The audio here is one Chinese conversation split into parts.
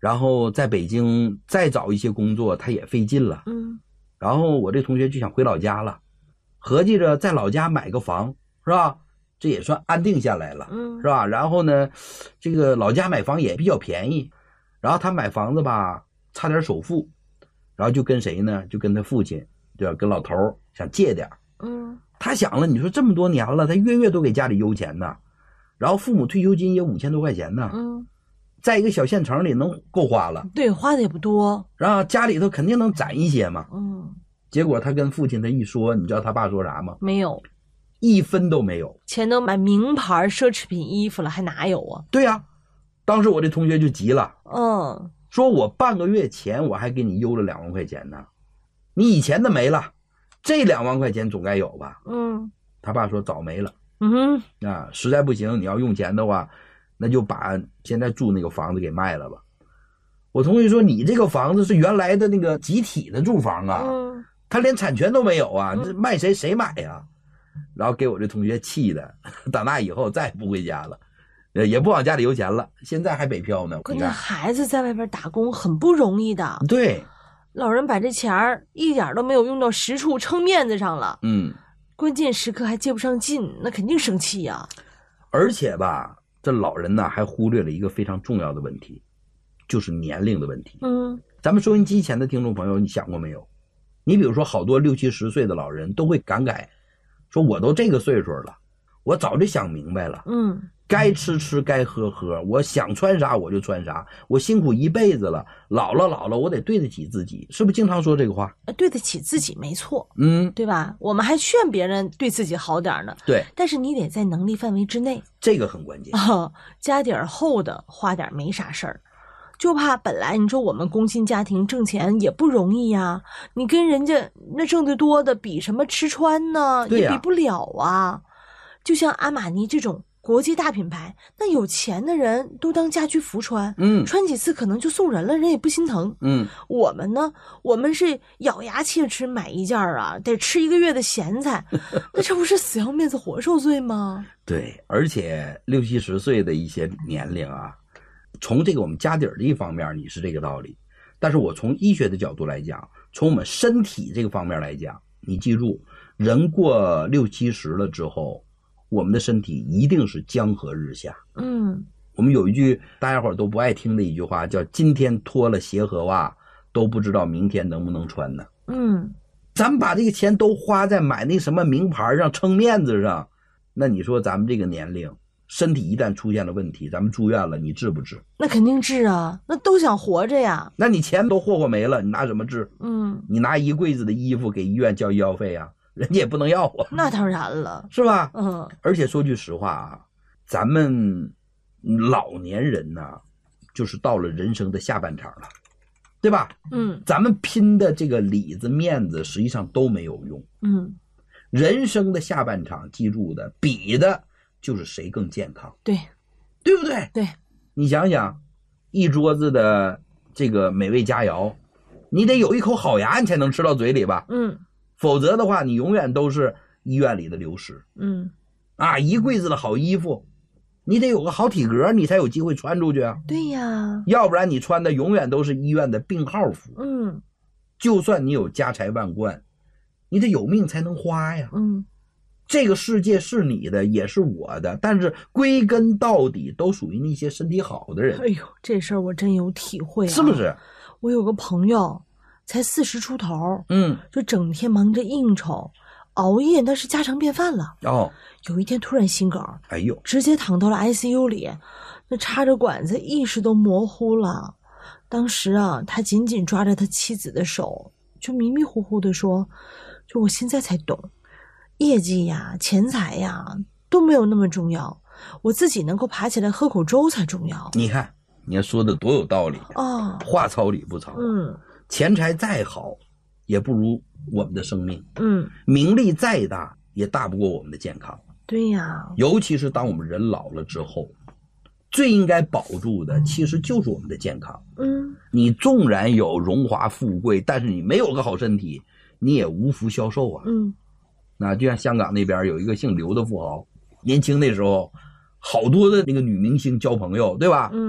然后在北京再找一些工作他也费劲了。然后我这同学就想回老家了，合计着在老家买个房，是吧？这也算安定下来了，是吧？然后呢，这个老家买房也比较便宜，然后他买房子吧，差点首付，然后就跟谁呢？就跟他父亲，对吧？跟老头想借点。他想了，你说这么多年了，他月月都给家里邮钱呢，然后父母退休金也5000多块钱呢，在一个小县城里能够花了， 对，花的也不多， 然后家里头肯定能攒一些嘛。结果他跟父亲他一说，你知道他爸说啥吗？ 没有 ，1分都没有， 钱都买名牌奢侈品衣服了，还哪有啊？ 对呀，当时我这同学就急了，说我半个月前我还给你邮了2万块钱呢，你以前的没了，这2万块钱总该有吧？他爸说早没了。实在不行你要用钱的话，那就把现在住那个房子给卖了吧。我同学说你这个房子是原来的那个集体的住房啊，他连产权都没有啊，这卖谁买呀？然后给我这同学气的，打那以后再也不回家了，也不往家里邮钱了，现在还北漂呢。 可那孩子在外边打工很不容易的， 对， 老人把这钱一点都没有用到实处，撑面子上了，关键时刻还接不上劲，那肯定生气呀。 而且吧，这老人呢还忽略了一个非常重要的问题，就是年龄的问题。咱们收音机前的听众朋友，你想过没有？你比如说好多60、70岁的老人都会感慨说，我都这个岁数了，我早就想明白了，该吃吃该喝喝，我想穿啥我就穿啥，我辛苦一辈子了，老了我得对得起自己，是不是经常说这个话？ 对得起自己没错，对吧？我们还劝别人对自己好点呢， 对， 但是你得在能力范围之内， 这个很关键家底儿厚的花点没啥事儿，就怕本来你说我们工薪家庭挣钱也不容易呀，你跟人家那挣得多的比什么吃穿呢？也比不了啊。就像阿玛尼这种国际大品牌，那有钱的人都当家居服穿，穿几次可能就送人了，人也不心疼。我们呢，我们是咬牙切齿买一件啊，得吃1个月的咸菜，那这不是死要面子活受罪吗？ 对，而且60、70岁的一些年龄啊，从这个我们家底儿的一方面你是这个道理，但是我从医学的角度来讲，从我们身体这个方面来讲，你记住，人过60、70了之后，我们的身体一定是江河日下。我们有一句大家伙都不爱听的一句话，叫今天脱了鞋和袜，都不知道明天能不能穿呢。咱们把这个钱都花在买那什么名牌上，撑面子上，那你说咱们这个年龄，身体一旦出现了问题，咱们住院了，你治不治？ 那肯定治啊，那都想活着呀。 那你钱都霍霍没了，你拿什么治？你拿一柜子的衣服给医院交医药费啊，人家也不能要啊。 那当然了， 是吧？而且说句实话啊，咱们老年人呢，就是到了人生的下半场了，对吧？咱们拼的这个里子面子实际上都没有用。人生的下半场，记住的比的就是谁更健康，对不对？ 对， 你想想，一桌子的这个美味佳肴，你得有一口好牙你才能吃到嘴里吧？否则的话，你永远都是医院里的流食。一柜子的好衣服，你得有个好体格，你才有机会穿出去啊。 对呀， 要不然你穿的永远都是医院的病号服。就算你有家财万贯，你得有命才能花呀。这个世界是你的，也是我的，但是归根到底都属于那些身体好的人。 哎呦，这事儿我真有体会是不是？ 我有个朋友才40出头，就整天忙着应酬，熬夜那是家常便饭了。有一天突然心梗， 哎呦， 直接躺到了 ICU 里，那插着管子，意识都模糊了。当时啊，他紧紧抓着他妻子的手，就迷迷糊糊的说，就我现在才懂，业绩呀、钱财呀都没有那么重要，我自己能够爬起来喝口粥才重要。 你看你说的多有道理啊！话糙理不糙。钱财再好也不如我们的生命。名利再大也大不过我们的健康。 对呀， 尤其是当我们人老了之后，最应该保住的其实就是我们的健康。你纵然有荣华富贵，但是你没有个好身体，你也无福消受啊。那就像香港那边有一个姓刘的富豪，年轻那时候好多的那个女明星交朋友，对吧？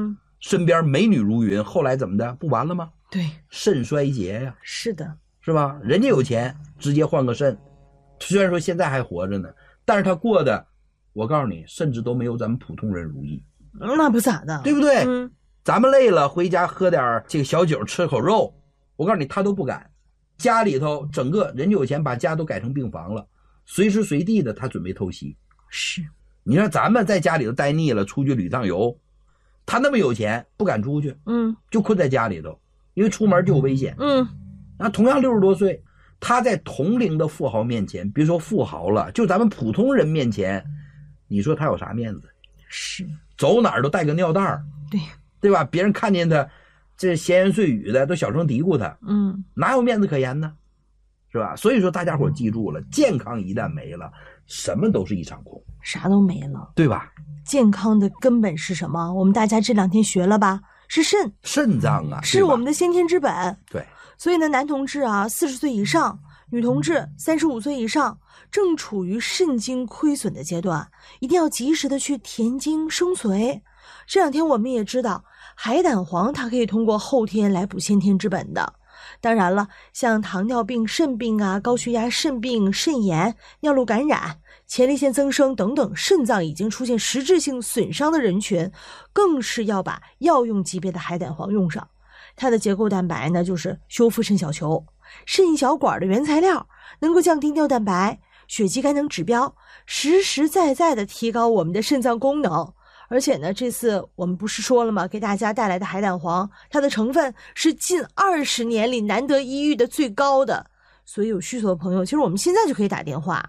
身边美女如云，后来怎么的？不完了吗？ 对， 肾衰竭呀， 是的， 是吧？人家有钱，直接换个肾，虽然说现在还活着呢，但是他过的，我告诉你，甚至都没有咱们普通人如意。 那不咋的， 对不对？咱们累了回家喝点这个小酒，吃口肉，我告诉你他都不敢。家里头整个人家有钱，把家都改成病房了，随时随地的他准备偷袭。 是， 你说咱们在家里头待腻了，出去旅趟游，他那么有钱不敢出去，就困在家里头，因为出门就有危险。那同样60多岁，他在同龄的富豪面前，别说富豪了，就咱们普通人面前，你说他有啥面子？ 是， 走哪儿都带个尿袋，对吧？别人看见他这闲言碎语的都小声嘀咕他，哪有面子可言呢？是吧？所以说大家伙记住了，健康一旦没了，什么都是一场空， 啥都没了， 对吧？ 健康的根本是什么？我们大家这2天学了吧？是肾脏啊， 是我们的先天之本。 对， 所以呢，男同志啊，40岁以上，女同志35岁以上，正处于肾精亏损的阶段，一定要及时的去填精生髓。这2天我们也知道，海胆黄它可以通过后天来补先天之本的。当然了，像糖尿病肾病啊、高血压肾病、肾炎、尿路感染、前列腺增生等等肾脏已经出现实质性损伤的人群，更是要把药用级别的海胆黄用上。它的结构蛋白呢，就是修复肾小球，肾小管的原材料，能够降低尿蛋白、血肌肝能指标，实实在在的提高我们的肾脏功能。而且呢，这次我们不是说了吗？给大家带来的海胆黄，它的成分是近20年里难得一遇的最高的。所以有需求的朋友，其实我们现在就可以打电话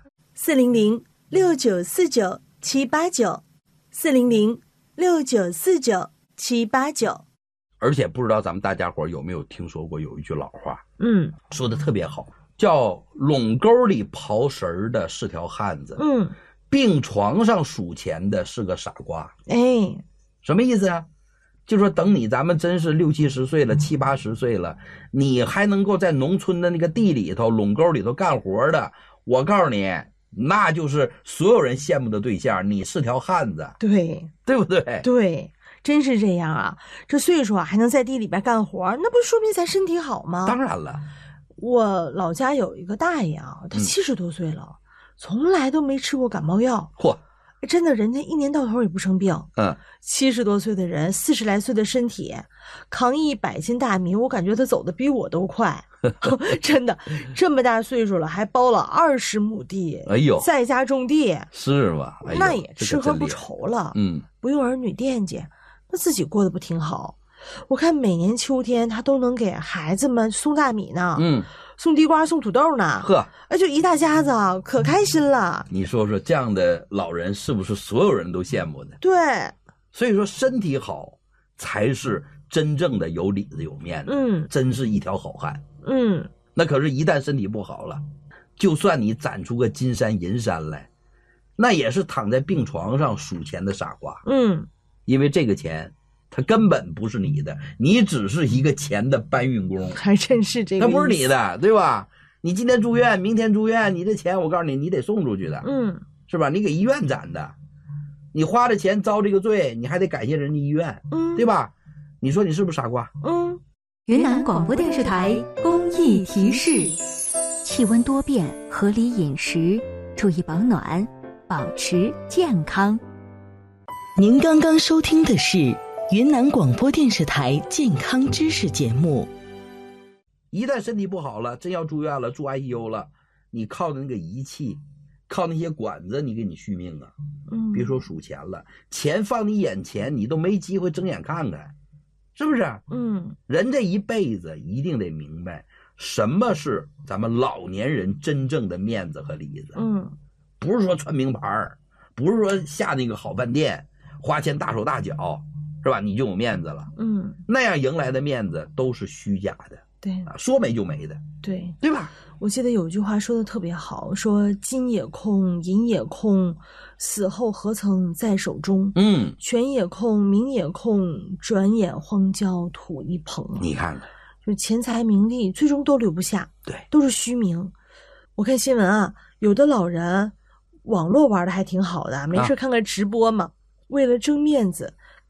400-6949-789，400-6949-789。 而且不知道咱们大家伙有没有听说过有一句老话，说的特别好，叫垄沟里刨食的是条汉子，病床上数钱的是个傻瓜。什么意思啊？就说等你咱们真是60、70岁了，70、80岁了，你还能够在农村的那个地里头、垄沟里头干活的，我告诉你，那就是所有人羡慕的对象，你是条汉子。 对不对？ 对，真是这样啊！这岁数啊，还能在地里边干活，那不说明咱身体好吗？ 当然了， 我老家有一个大爷啊，他70多岁了，从来都没吃过感冒药。 嚯！ 真的，人家一年到头也不生病。70多岁的人，40来岁的身体，扛100斤大米，我感觉他走的比我都快。真的，这么大岁数了，还包了20亩地，在家种地， 是吧？ 那也吃喝不愁了。不用儿女惦记，那自己过得不挺好？我看每年秋天他都能给孩子们送大米呢，送地瓜、送土豆呢，就一大家子可开心了。 你说说，这样的老人是不是所有人都羡慕的？ 对， 所以说身体好才是真正的有里子有面子，真是一条好汉。那可是一旦身体不好了，就算你攒出个金山银山来，那也是躺在病床上数钱的傻瓜。因为这个钱它根本不是你的，你只是一个钱的搬运工。 还真是这个意思， 它不是你的，对吧？你今天住院，明天住院，你这钱我告诉你，你得送出去的，是吧？你给医院攒的，你花的钱遭这个罪，你还得感谢人家医院，对吧？你说你是不是傻瓜？ 云南广播电视台公益提示：气温多变，合理饮食，注意保暖，保持健康。 您刚刚收听的是云南广播电视台健康知识节目。 一旦身体不好了，真要住院了，住 ICU 了，你靠的那个仪器，靠那些管子，你给你续命啊！别说数钱了，钱放你眼前，你都没机会睁眼看看，是不是？人这一辈子一定得明白，什么是咱们老年人真正的面子和里子。不是说穿名牌，不是说下那个好饭店，花钱大手大脚，是吧？你就有面子了。那样迎来的面子都是虚假的。 对， 说没就没的。对吧？ 我记得有一句话说的特别好，说金也空，银也空，死后何曾在手中？权也空，名也空，转眼荒郊土一捧。 你看看， 就钱财名利最终都留不下， 对， 都是虚名。我看新闻啊，有的老人网络玩的还挺好的，没事看看直播嘛，为了争面子，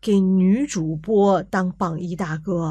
给女主播当榜一大哥。